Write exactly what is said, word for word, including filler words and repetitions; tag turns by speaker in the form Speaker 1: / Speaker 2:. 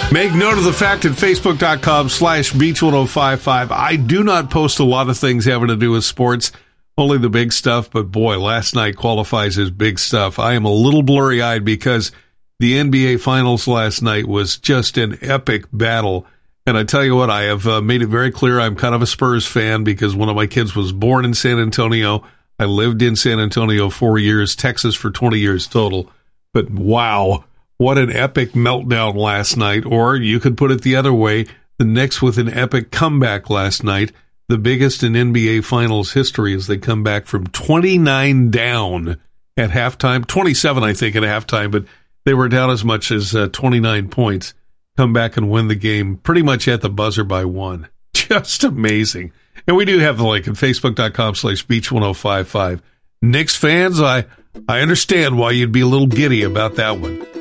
Speaker 1: Make note of the fact at facebook.com slash beach 1055. I do not post a lot of things having to do with sports, only the big stuff, but boy, last night qualifies as big stuff. I am a little blurry-eyed because the N B A Finals last night was just an epic battle. And I tell you what, I have uh, made it very clear I'm kind of a Spurs fan because one of my kids was born in San Antonio. I lived in San Antonio four years, Texas for twenty years total. But wow, what an epic meltdown last night. Or you could put it the other way, the Knicks with an epic comeback last night, the biggest in N B A Finals history as they come back from twenty-nine down at halftime, twenty-seven I think at halftime, but they were down as much as uh, twenty-nine points, come back and win the game pretty much at the buzzer by one. Just amazing. And we do have the link at facebook.com slash beach 1055. Knicks fans, I, I understand why you'd be a little giddy about that one.